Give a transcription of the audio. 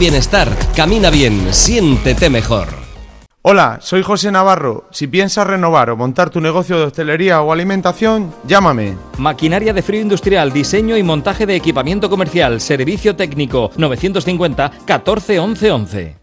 bienestar. Camina bien, siéntete mejor. Hola, soy José Navarro. Si piensas renovar o montar tu negocio de hostelería o alimentación, llámame. Maquinaria de frío industrial, diseño y montaje de equipamiento comercial, servicio técnico, 950 14 11 11.